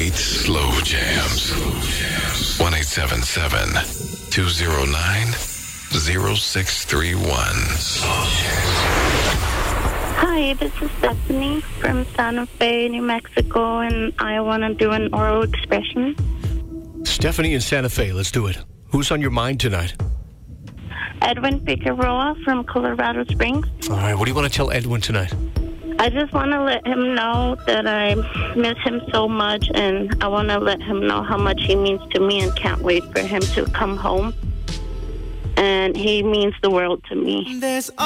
8 slow jams. 1-877-209-0631. Hi, this is Stephanie from Santa Fe, New Mexico, and I want to do an oral expression. Stephanie in Santa Fe, let's do it. Who's on your mind tonight? Edwin Figueroa from Colorado Springs. All right, what do you want to tell Edwin tonight? I just want to let him know that I miss him so much, and I want to let him know how much he means to me and can't wait for him to come home. And he means the world to me.